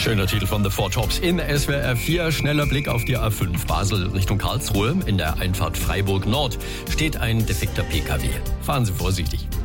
Schöner Titel von The Four Tops in SWR 4. Schneller Blick auf die A5 Basel Richtung Karlsruhe. In der Einfahrt Freiburg Nord steht ein defekter PKW. Fahren Sie vorsichtig.